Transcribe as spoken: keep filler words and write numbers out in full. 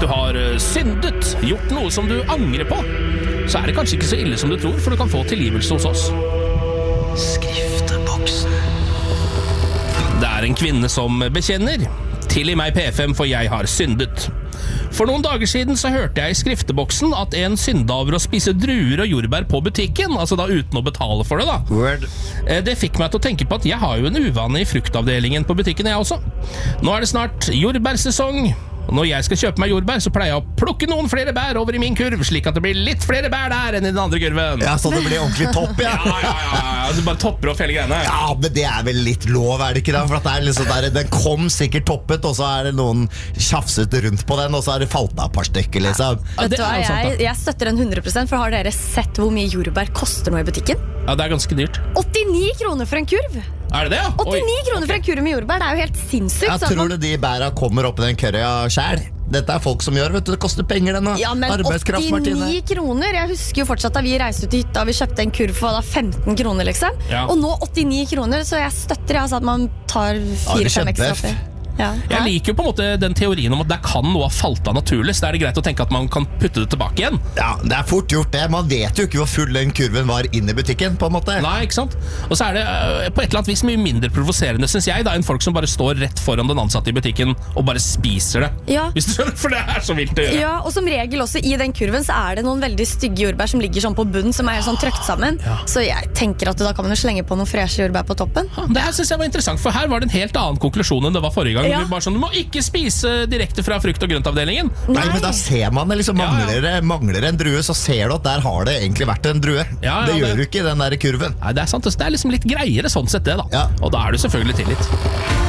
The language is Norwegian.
du har syndet, gjort noe som du angrer på, så er det kanskje ikke så ille som du tror, for du kan få tilgivelse hos oss. Skrifteboksen. Det er en kvinne som bekjenner. Tilgi meg P F M, for jeg har syndet. For noen dager siden så hørte jeg i skrifteboksen at en synda over å spise druer og jordbær på butikken, altså da uten å betale for det da. Word. Det fikk meg til å tenke på at jeg har jo en uvane i fruktavdelingen på butikken jeg også. Nå er det snart jordbærsesong. Og når jeg skal kjøpe meg jordbær, så pleier jeg å plukke noen flere bær over i min kurv, slik at det blir litt flere bær der enn i den andre kurven. Ja, så det blir ordentlig topp, ja. Ja, ja, ja, ja. Altså bare topper opp hele greiene. Ja, men det er vel litt lov, er det ikke da? For at det er liksom der, den kom sikkert toppet, og så er det noen tjafset rundt på den, og så er det falt av et par stykker, liksom. Ja, Vet det du hva, er jo sant, jeg, da. jeg støtter den hundre prosent, for har dere sett hvor mye jordbær koster nå i butikken? Ja, det er ganske dyrt. åttini kroner for en kurv! Er det det, ja? åttini Oi, kroner ok. for en kurv med jordbær, det er jo helt sinnssykt. Jeg så tror man- du de bæra kommer opp i den køria selv? Dette er folk som gjør, vet du, det koster penger denne. Ja, men Arbeidskraft, Martine. åttini kroner. Jeg husker jo fortsatt da vi reiste ut til hytta, og vi kjøpte en kurv for da femten kroner, liksom. Ja. Og nå åttini kroner, så jeg støtter altså, at man tar fire-fem ekstra kjempe. oppi. Ja. Jeg liker jo på en måte den teorien om at der kan noe ha falt av naturlig, så er det greit å tenke at man kan putte det tilbake igjen. Ja, det er fort gjort det. Man vet jo ikke hvor full den kurven var inn i butikken, på en måte. Nei, ikke sant? Og så er det øh, på et eller annet vis mye mindre provoserende, synes jeg, da, enn folk som bare står rett foran den ansatte i butikken og bare spiser det. Ja. Hvis du skjønner, for det er så vilt å gjøre. Ja, og som regel også i den kurven så er det noen veldig stygge jordbær som ligger sånn på bunnen, som er helt sånn trøkt sammen. Så jeg tenker at da kan man jo slenge på noen freshe jordbær på toppen. Ja, det her synes jeg var interessant, for her var det en helt annen konklusjon enn det var forrige gang. Ja. Vi bare sånn, du må ikke spise direkte fra frukt- og grøntavdelingen. Nei, men da ser man det liksom, Ja, ja. mangler, det- mangler en drue, så ser du at der har det egentlig vært en drue. Ja, ja, det det- gjør du ikke i den der kurven. Nei, det er sant, det er liksom litt greiere sånn sett det da. Ja. Og da er du selvfølgelig tilgitt.